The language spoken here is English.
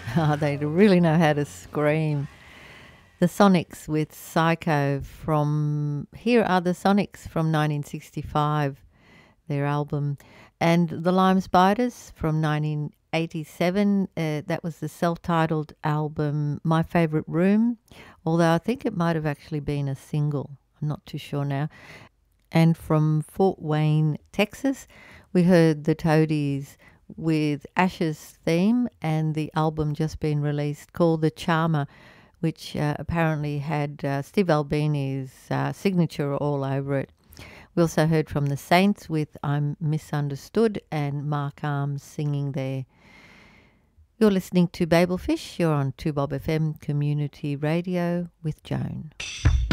Oh, they really know how to scream. The Sonics with Psycho from. Here are the Sonics from 1965, their album. And the Lime Spiders from 1987. That was the self titled album, My Favourite Room, although I think it might have actually been a single. I'm not too sure now. And from Fort Wayne, Texas, we heard the Toadies with Ash's theme and the album just been released called The Charmer, which apparently had Steve Albini's signature all over it. We also heard from the Saints with I'm Misunderstood and Mark Arms singing there. You're listening to Babelfish. You're on 2Bob FM Community Radio with Joan.